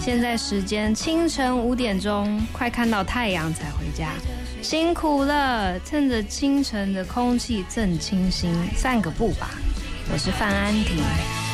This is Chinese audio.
现在时间清晨5点钟，快看到太阳才回家，辛苦了！趁着清晨的空气正清新，散个步吧。我是范安婷。